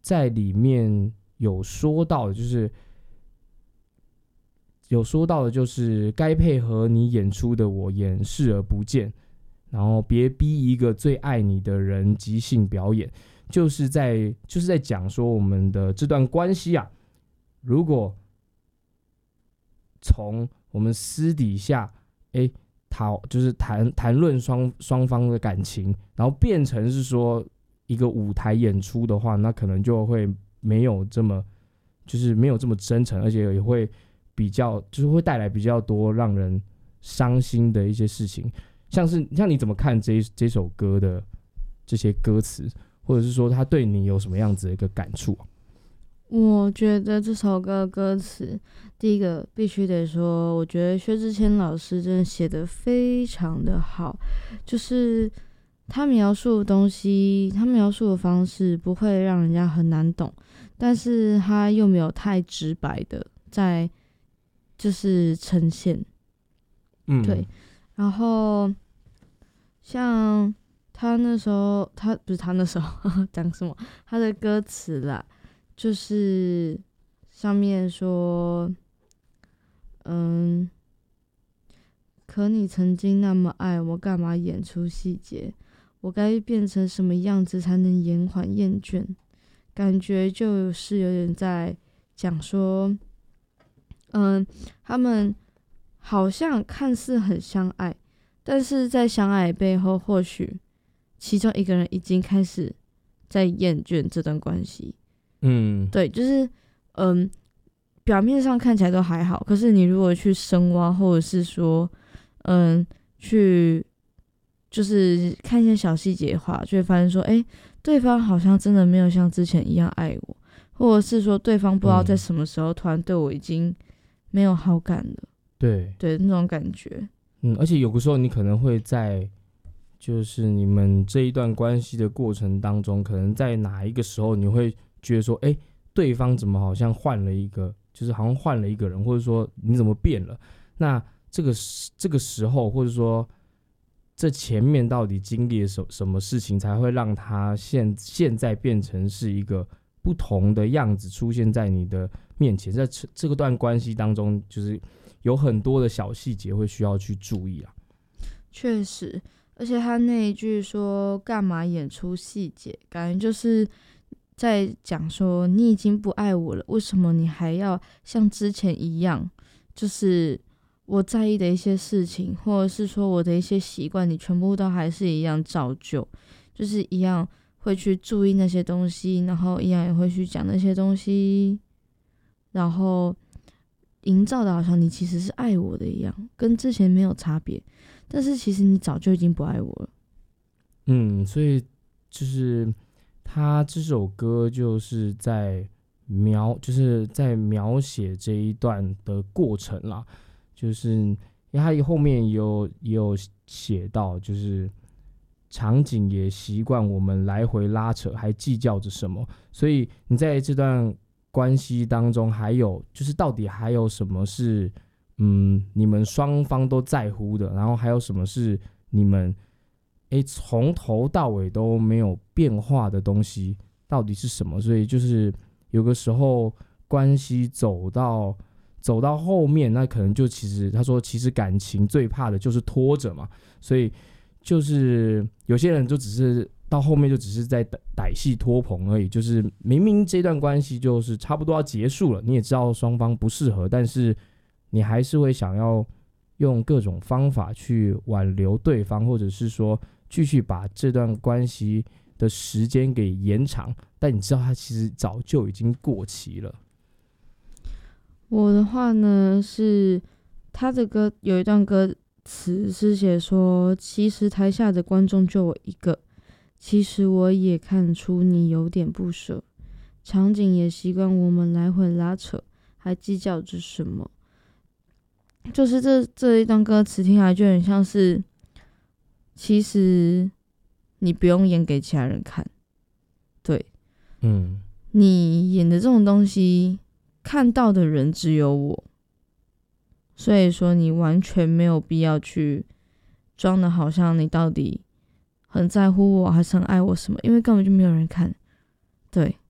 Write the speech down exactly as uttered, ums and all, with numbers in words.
在里面有说到的，就是有说到的，就是该配合你演出的我演视而不见，然后别逼一个最爱你的人即兴表演，就是在就是在讲说我们的这段关系啊，如果从我们私底下哎讨就是谈谈论双双方的感情，然后变成是说一个舞台演出的话，那可能就会没有这么就是没有这么真诚，而且也会比较就是会带来比较多让人伤心的一些事情。像是像你怎么看这这首歌的这些歌词，或者是说它对你有什么样子的一个感触？ 我觉得这首歌歌词，第一个必须得说，我觉得薛之谦老师真的写得非常的好，就是他描述的东西，他描述的方式不会让人家很难懂，但是他又没有太直白的在就是呈现， 嗯， 对。然后像他那时候，他不是他那时候讲什么，他的歌词啦，就是上面说，嗯，可你曾经那么爱我，干嘛演出细节？我该变成什么样子才能延缓厌倦？感觉就是有点在讲说，嗯，他们好像看似很相爱，但是在相爱背后，或许其中一个人已经开始在厌倦这段关系。 嗯， 对，就是嗯，表面上看起来都还好，可是你如果去深挖，或者是说，嗯，去就是看一些小细节的话，就会发现说，哎，对方好像真的没有像之前一样爱我，或者是说对方不知道在什么时候突然对我已经没有好感了。 对对，那种感觉。 嗯，而且有的时候你可能会在就是你们这一段关系的过程当中，可能在哪一个时候你会觉得说，哎，对方怎么好像换了一个，就是好像换了一个人，或者说你怎么变了？那这个这个时候，或者说这前面到底经历了什什么事情，才会让他现现在变成是一个不同的样子出现在你的面前？在这个段关系当中，就是有很多的小细节会需要去注意啊。 确实，而且他那一句说干嘛演出细节，感觉就是在讲说你已经不爱我了，为什么你还要像之前一样，就是我在意的一些事情，或者是说我的一些习惯，你全部都还是一样照旧，就是一样会去注意那些东西，然后一样也会去讲那些东西，然后营造的好像你其实是爱我的一样，跟之前没有差别，但是其实你早就已经不爱我了。 嗯，所以就是他这首歌就是在描，就是在描写这一段的过程啦。就是因为他后面也有也有写到，就是场景也习惯我们来回拉扯，还计较着什么。所以你在这段关系当中，还有就是到底还有什么是嗯你们双方都在乎的，然后还有什么是你们哎从头到尾都没有变化的东西，到底是什么？所以就是有个时候关系走到走到后面，那可能就其实他说，其实感情最怕的就是拖着嘛，所以就是有些人就只是到后面就只是在歹戏拖棚而已，就是明明这段关系就是差不多要结束了，你也知道双方不适合，但是你还是会想要用各种方法去挽留对方，或者是说继续把这段关系的时间给延长，但你知道它其实早就已经过期了。 我的话呢是他的歌有一段歌词是写说，其实台下的观众就我一个，其实我也看出你有点不舍，场景也习惯我们来回拉扯，还计较着什么。就是这这一段歌词听起来就很像是，其实你不用演给其他人看，对， 嗯， 你演的这种东西看到的人只有我，所以说你完全没有必要去装的好像你到底很在乎我还是很爱我什么，因为根本就没有人看。对，